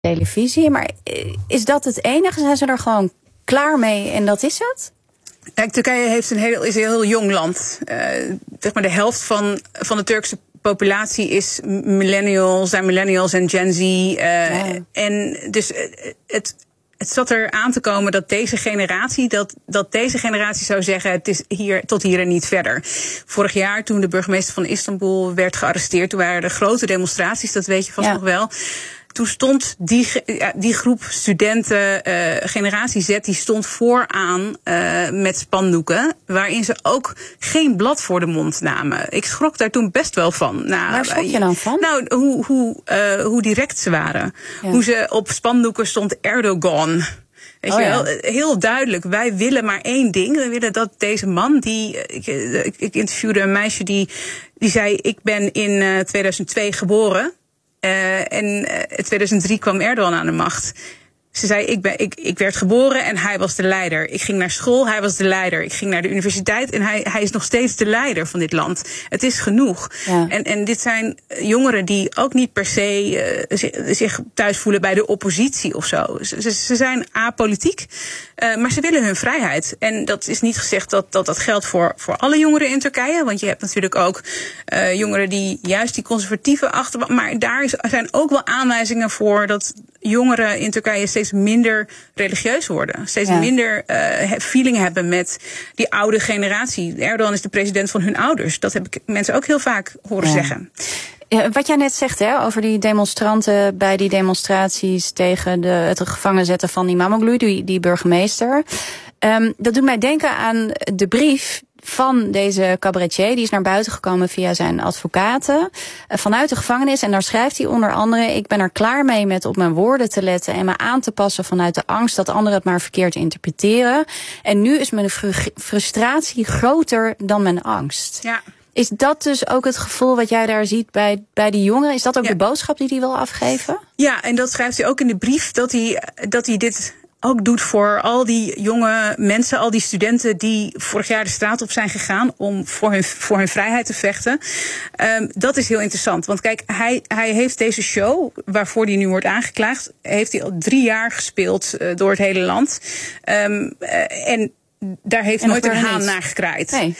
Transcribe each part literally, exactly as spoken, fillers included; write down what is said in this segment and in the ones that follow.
televisie. Maar is dat het enige? Zijn ze er gewoon klaar mee en dat is het? Kijk, Turkije heeft een heel, is een heel jong land. Uh, zeg maar de helft van, van de Turkse populatie is millennials, zijn millennials en Gen Z. Uh, ja. En dus het, het zat er aan te komen dat deze generatie, dat, dat deze generatie zou zeggen, het is hier tot hier en niet verder. Vorig jaar, toen de burgemeester van Istanbul werd gearresteerd, toen waren er grote demonstraties, dat weet je vast ja. nog wel. Toen stond die, die groep studenten, uh, generatie Z, die stond vooraan uh, met spandoeken, waarin ze ook geen blad voor de mond namen. Ik schrok daar toen best wel van. Nou, waar schrok je dan van? Nou, hoe, hoe, uh, hoe direct ze waren. Ja. Hoe ze op spandoeken stond Erdogan. Weet oh, je wel, ja. heel duidelijk. Wij willen maar één ding. We willen dat deze man, die ik, ik interviewde een meisje die, die zei, ik ben in uh, tweeduizend twee geboren. Uh, en uh, in tweeduizend drie kwam Erdogan aan de macht. Ze zei, ik, ben, ik, ik werd geboren en hij was de leider. Ik ging naar school, hij was de leider. Ik ging naar de universiteit en hij, hij is nog steeds de leider van dit land. Het is genoeg. Ja. En, en dit zijn jongeren die ook niet per se uh, zich, zich thuis voelen bij de oppositie of zo. Ze, ze zijn apolitiek, uh, maar ze willen hun vrijheid. En dat is niet gezegd dat dat, dat geldt voor, voor alle jongeren in Turkije. Want je hebt natuurlijk ook uh, jongeren die juist die conservatieve achterban. Maar daar is, zijn ook wel aanwijzingen voor dat jongeren in Turkije steeds minder religieus worden. Steeds ja. minder uh, feeling hebben met die oude generatie. Erdogan is de president van hun ouders. Dat heb ik mensen ook heel vaak horen ja. zeggen. Ja, wat jij net zegt hè, over die demonstranten bij die demonstraties tegen de, het gevangen zetten van Imamoglu, die, die burgemeester. Um, dat doet mij denken aan de brief van deze cabaretier. Die is naar buiten gekomen via zijn advocaten vanuit de gevangenis. En daar schrijft hij onder andere, ik ben er klaar mee met op mijn woorden te letten en me aan te passen vanuit de angst dat anderen het maar verkeerd interpreteren. En nu is mijn frustratie groter dan mijn angst. Ja. Is dat dus ook het gevoel wat jij daar ziet bij, bij die jongeren? Is dat ook ja. de boodschap die hij wil afgeven? Ja, en dat schrijft hij ook in de brief, dat hij, dat hij dit ook doet voor al die jonge mensen, al die studenten die vorig jaar de straat op zijn gegaan om voor hun, voor hun vrijheid te vechten. Um, dat is heel interessant. Want kijk, hij, hij heeft deze show, waarvoor hij nu wordt aangeklaagd, heeft hij al drie jaar gespeeld uh, door het hele land. Um, uh, en daar heeft en nooit een haan naar gekraaid. Nee.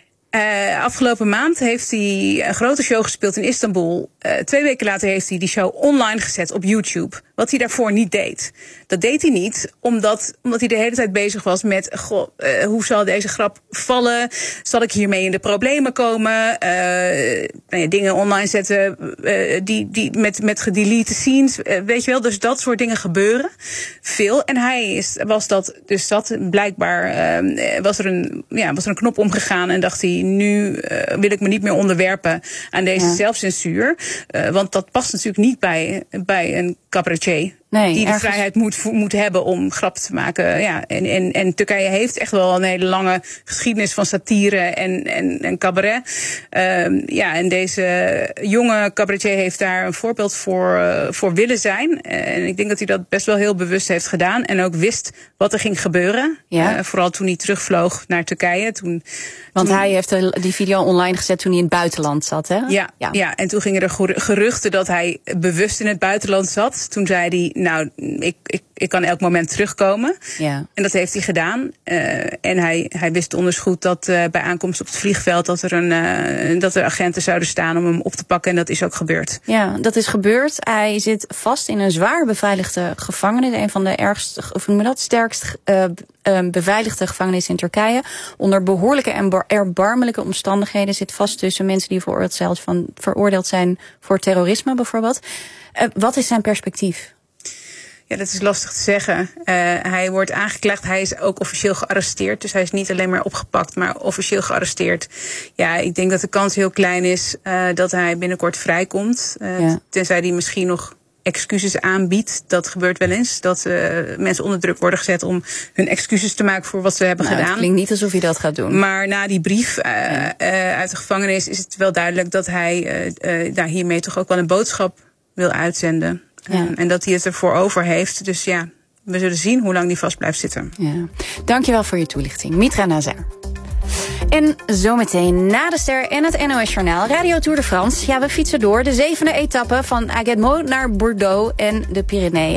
Uh, afgelopen maand heeft hij een grote show gespeeld in Istanbul. Uh, twee weken later heeft hij die show online gezet op YouTube. Wat hij daarvoor niet deed. Dat deed hij niet omdat, omdat hij de hele tijd bezig was met, goh, uh, hoe zal deze grap vallen? Zal ik hiermee in de problemen komen? Uh, nou ja, dingen online zetten uh, die, die met, met gedelete scenes. Uh, weet je wel, dus dat soort dingen gebeuren. Veel. En hij is, was dat dus dat. Blijkbaar uh, was, er een, ja, was er een knop omgegaan en dacht hij, nu uh, wil ik me niet meer onderwerpen aan deze ja. zelfcensuur. Uh, want dat past natuurlijk niet bij, bij een cabaretier. Nee, die de ergens vrijheid moet, moet hebben om grappen te maken. Ja, en, en, en Turkije heeft echt wel een hele lange geschiedenis van satire en, en, en cabaret. Um, ja, en deze jonge cabaretier heeft daar een voorbeeld voor, uh, voor willen zijn. En ik denk dat hij dat best wel heel bewust heeft gedaan. En ook wist wat er ging gebeuren. Ja. Uh, vooral toen hij terugvloog naar Turkije. Toen, Want toen, hij heeft die video online gezet toen hij in het buitenland zat, hè? Ja, ja. ja, en toen gingen er geruchten dat hij bewust in het buitenland zat. Toen zei hij, nou, ik, ik, ik kan elk moment terugkomen. Ja. En dat heeft hij gedaan. Uh, en hij, hij wist onders goed dat uh, bij aankomst op het vliegveld dat er, een, uh, dat er agenten zouden staan om hem op te pakken. En dat is ook gebeurd. Ja, dat is gebeurd. Hij zit vast in een zwaar beveiligde gevangenis. Een van de ergste, of noem je dat, sterkst uh, uh, beveiligde gevangenissen in Turkije. Onder behoorlijke en erbarmelijke omstandigheden. Zit vast tussen mensen die veroordeeld, zelfs van, veroordeeld zijn voor terrorisme bijvoorbeeld. Uh, wat is zijn perspectief? Ja, dat is lastig te zeggen. Uh, hij wordt aangeklaagd. Hij is ook officieel gearresteerd. Dus hij is niet alleen maar opgepakt, maar officieel gearresteerd. Ja, ik denk dat de kans heel klein is uh, dat hij binnenkort vrijkomt. Uh, ja. Tenzij hij misschien nog excuses aanbiedt. Dat gebeurt wel eens. Dat uh, mensen onder druk worden gezet om hun excuses te maken voor wat ze hebben nou, gedaan. Het klinkt niet alsof hij dat gaat doen. Maar na die brief uh, ja. uh, uit de gevangenis is het wel duidelijk dat hij uh, uh, daar hiermee toch ook wel een boodschap wil uitzenden. Ja. Um, en dat hij het ervoor over heeft. Dus ja, we zullen zien hoe lang die vast blijft zitten. Ja. Dankjewel voor je toelichting. Mitra Nazar. En zometeen na de ster en het N O S Journaal Radio Tour de France. Ja, we fietsen door de zevende etappe van Aigues-Mortes naar Bordeaux en de Pyreneeën.